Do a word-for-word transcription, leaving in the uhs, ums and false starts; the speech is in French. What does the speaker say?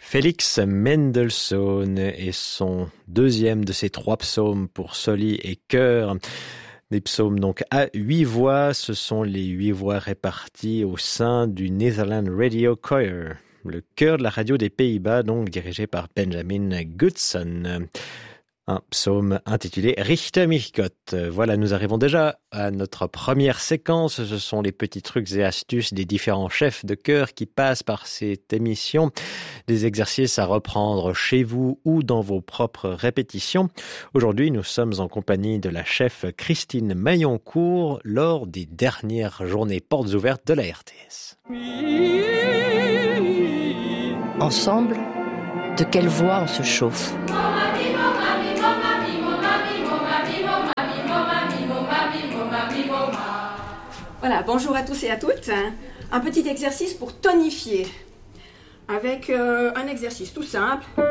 Félix Mendelssohn et son deuxième de ses trois psaumes pour soli et chœur. Des psaumes donc à huit voix, ce sont les huit voix réparties au sein du Netherlands Radio Choir, le chœur de la radio des Pays-Bas, donc dirigé par Benjamin Goodson. Un psaume intitulé Richte mich Gott. Voilà, nous arrivons déjà à notre première séquence. Ce sont les petits trucs et astuces des différents chefs de chœur qui passent par cette émission. Des exercices à reprendre chez vous ou dans vos propres répétitions. Aujourd'hui, nous sommes en compagnie de la chef Christine Mailloncourt lors des dernières journées portes ouvertes de la R T S. Ensemble, de quelle voix on se chauffe ? Voilà, bonjour à tous et à toutes. Un petit exercice pour tonifier. Avec euh, un exercice tout simple.